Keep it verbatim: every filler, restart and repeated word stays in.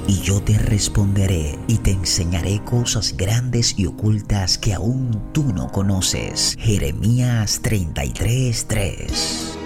y yo te responderé y te enseñaré cosas grandes y ocultas que aún tú no conoces. Jeremías treinta y tres, tres.